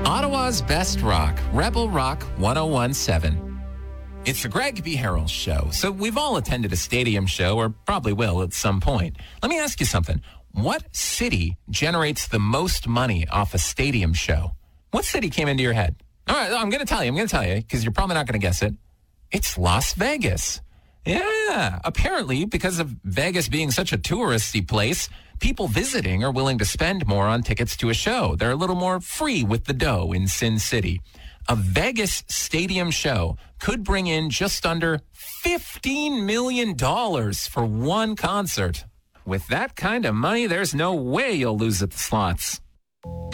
Ottawa's best rock, Rebel Rock 1017. It's the Greg B. Harrell Show. So we've all attended a stadium show, or probably will at some point. Let me ask you something. What city generates the most money off a stadium show? What city came into your head? All right, I'm going to tell you, because you're probably not going to guess it. It's Las Vegas. Yeah, apparently, because of Vegas being such a touristy place, people visiting are willing to spend more on tickets to a show. They're a little more free with the dough in Sin City. A Vegas stadium show could bring in just under $15 million for one concert. With that kind of money, there's no way you'll lose at the slots.